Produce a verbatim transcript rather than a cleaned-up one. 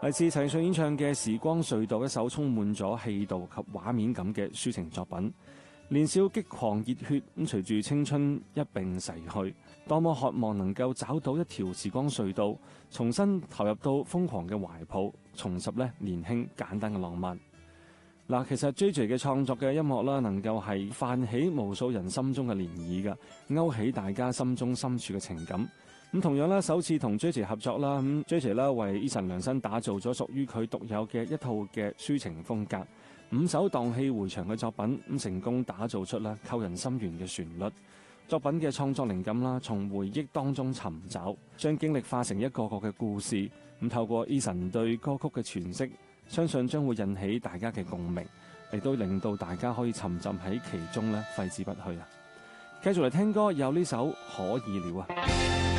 嚟自陳奕迅演唱嘅《時光隧道》，一首充滿咗氣度及畫面感嘅抒情作品。年少激狂熱血，咁隨住青春一並逝去，多麼渴望能夠找到一條時光隧道，重新投入到瘋狂嘅懷抱，重拾咧年輕簡單嘅浪漫。嗱，其實 J J 嘅創作嘅音樂啦，能夠係泛起無數人心中嘅漣漪㗎，勾起大家心中深處嘅情感。咁同樣啦，首次同 J J 合作啦，咁 J J 啦為 Eason 量身打造咗屬於佢獨有嘅一套嘅抒情風格，五首蕩氣迴腸嘅作品，咁成功打造出啦扣人心弦嘅旋律。作品嘅創作靈感啦，從回憶當中尋找，將經歷化成一個個嘅故事。咁透過 Eason 對歌曲嘅詮釋，相信將會引起大家嘅共鳴，亦都令到大家可以沉浸喺其中咧，揮之不去啊！繼續嚟聽歌，有呢首可以了啊！